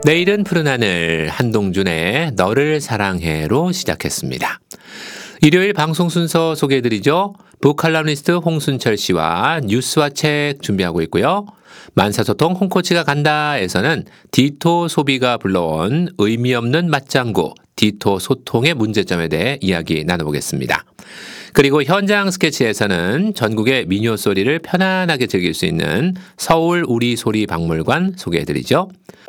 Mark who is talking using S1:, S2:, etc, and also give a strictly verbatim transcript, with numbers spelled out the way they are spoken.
S1: 내일은 푸른 하늘 한동준의 너를 사랑해로 시작했습니다. 일요일 방송 순서 소개해드리죠. 북칼럼니스트 홍순철 씨와 뉴스와 책 준비하고 있고요. 만사소통 홍코치가 간다에서는 디토 소비가 불러온 의미 없는 맞장구 디토 소통의 문제점에 대해 이야기 나눠보겠습니다. 그리고 현장 스케치에서는 전국의 민요 소리를 편안하게 즐길 수 있는 서울 우리 소리 박물관 소개해드리죠.